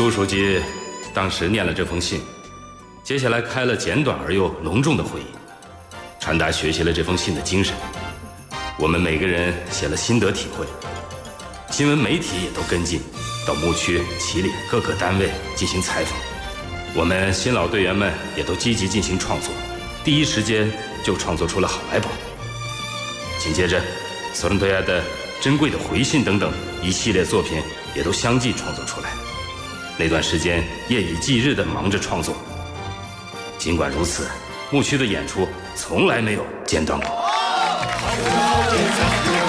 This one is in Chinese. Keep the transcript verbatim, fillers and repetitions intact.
苏书记当时念了这封信，接下来开了简短而又隆重的会议，传达学习了这封信的精神。我们每个人写了心得体会，新闻媒体也都跟进，到牧区、祁连各个单位进行采访。我们新老队员们也都积极进行创作，第一时间就创作出了好来宝。紧接着，索伦多亚的珍贵的回信等等一系列作品也都相继创作出来。那段时间夜以继日地忙着创作。尽管如此，牧区的演出从来没有间断过。